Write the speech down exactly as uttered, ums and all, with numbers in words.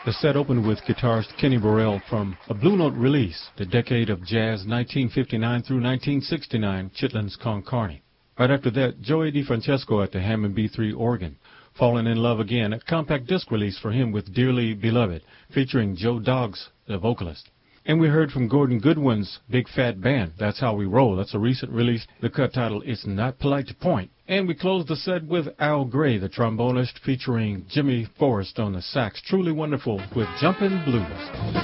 The set opened with guitarist Kenny Burrell from a Blue Note release, The Decade of Jazz nineteen fifty-nine through nineteen sixty-nine, Chitlins Con Carne. Right after that, Joey DeFrancesco at the Hammond B three organ, Falling in Love Again, a compact disc release for him with Dearly Beloved, featuring Joe Doggs, the vocalist. And we heard from Gordon Goodwin's Big Fat Band, That's How We Roll. That's a recent release, the cut title, It's Not Polite to Point. And we closed the set with Al Gray, the trombonist, featuring Jimmy Forrest on the sax. Truly wonderful with Jumpin' Blues.